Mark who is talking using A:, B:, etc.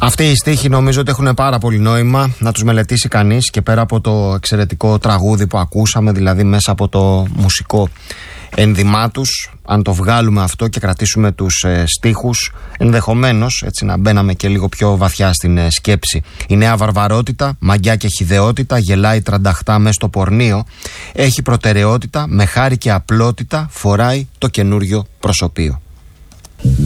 A: Αυτοί οι στίχοι νομίζω ότι έχουν πάρα πολύ νόημα να τους μελετήσει κανείς, και πέρα από το εξαιρετικό τραγούδι που ακούσαμε, δηλαδή μέσα από το μουσικό ένδυμά τους, αν το βγάλουμε αυτό και κρατήσουμε τους στίχους, ενδεχομένως έτσι να μπαίναμε και λίγο πιο βαθιά στην σκέψη. Η νέα βαρβαρότητα, μαγιά και χυδαιότητα, γελάει τρανταχτά μες στο πορνείο, έχει προτεραιότητα, με χάρη και απλότητα φοράει το καινούριο προσωπείο.